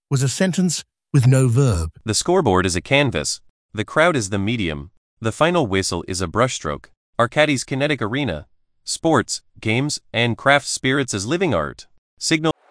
was a sentence with no verb. The scoreboard is a canvas. The crowd is the medium. The final whistle is a brushstroke. Arcadis kinetic arena. Sports, games, and craft spirits as living art. Signal